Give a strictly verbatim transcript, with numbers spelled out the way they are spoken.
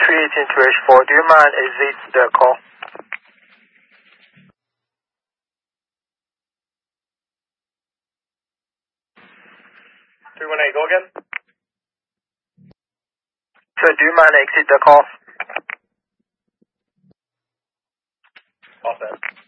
three eighteen to H four, do you mind exit the call? three one eight, go again? Sir, do you mind exit the call? All set.